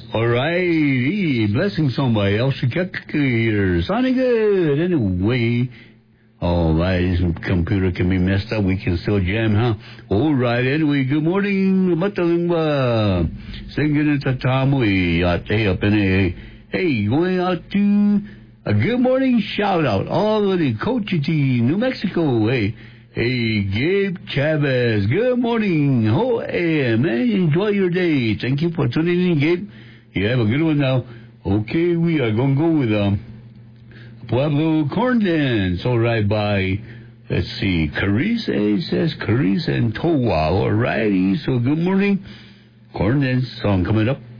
All right. Blessings on by El here. Sounding good. Anyway. All right. This computer can be messed up. We can still jam, huh? All right. Anyway, good morning. Mataling ba? Singing at Tamoy. Ate up in Hey, going out to a good morning shout out all the way to Cochiti, New Mexico. Hey, Gabe Chavez. Good morning. Oh, hey, man, enjoy your day. Thank you for tuning in, Gabe. You have a good one now. Okay, we are going to go with Pueblo Corn Dance. All right, by, let's see, Carice. It says Carice and Towa. All righty. So good morning. Corn Dance song coming up.